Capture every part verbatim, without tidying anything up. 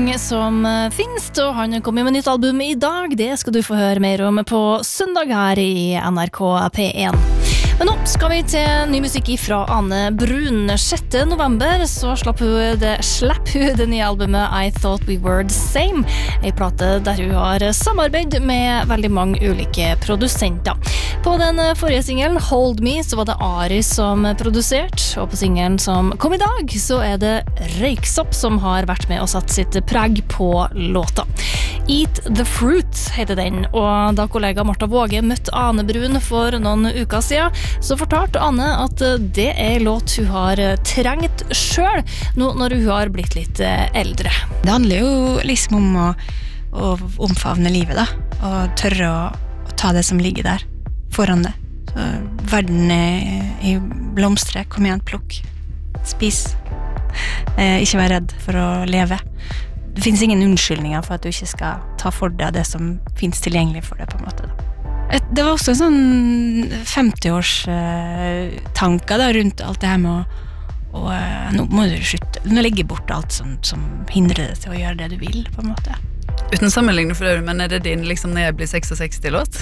sang som finnes, og han kommer med nytt album i dag. Det skal du få høre mer om på søndag her i N R K P én. Men nå skal vi til ny musikk fra Ane Brun. sjette november så slapp hun det, slapp hun det nye albumet I Thought We Were The Same, en plate der hun har samarbeid med veldig mange ulike produsenter. På den forrige singelen, Hold Me, så var det Ari som produsert, og på singelen som kom i dag, så er det Røyksopp som har vært med og satt sitt preg på låta. Eat the Fruit heter den, og da kollega Martha Våge møtte Ane Brun for noen uker siden, så fortalte Anne at det er en låt hun har trengt selv, nå når hun har blitt litt eldre. Det handler jo liksom om å, å omfavne livet da, og tørre å, å ta det som ligger der foran det. Så verden er i blomstre, kom igjen, plukk, spis, eh, ikke vær redd for å leve. Det finnes ingen unnskyldninger for at du ikke skal ta for deg det som finnes tilgjengelig for deg på en måte da. Det var også en sånn femti-års uh, tanker da, rundt alt det her med å, å uh, nå må du slutte, nå legge bort alt som, som hindrer deg til å gjøre det du vil på en måte. Uten sammenligning for det, men er det din liksom når jeg blir sekstiseks-låt?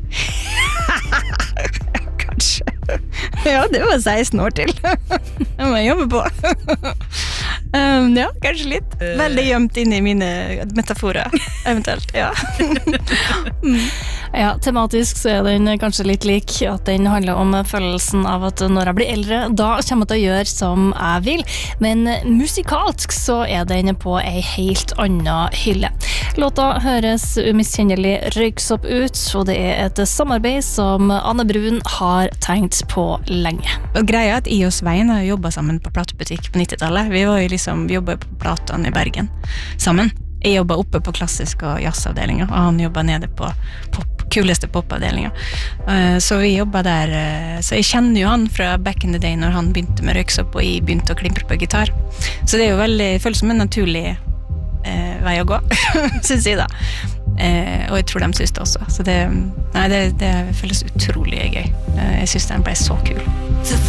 Ja, kanskje. Ja, det var seksten år til. Det må jeg jobbe på. Um, ja, kanskje litt. Veldig gjemt inn i mine metaforer, eventuelt, ja. mm. Ja, tematisk så er den kanskje litt lik, at den handler om følelsen av at når jeg blir eldre, da kommer jeg til å gjøre som jeg vil. Men musikalsk så er den på en helt annen hylle. Låta høres umiskjennelig Røyksopp ut, og det er et samarbeid som Ane Brun har tenkt på lenge. Og greia er at I og Svein har jobbet sammen på platebutikk på nittitallet. Vi var jo liksom, vi jobbet på platene i Bergen sammen. Jeg jobbet oppe på klassisk og jazzavdelingen, og han jobbet nede på pop, kuleste popavdelingen. Så vi jobbet der, så jeg kjenner jo han fra back in the day når han begynte med Røyksopp, og jeg begynte å klimpre på gitar. Så det er jo veldig, føles som en naturlig eh, vei å gå, synes jeg da. Eh, og jeg tror de synes det også. Så det, nei, det, det føles utrolig gøy. Jeg synes den ble så kul.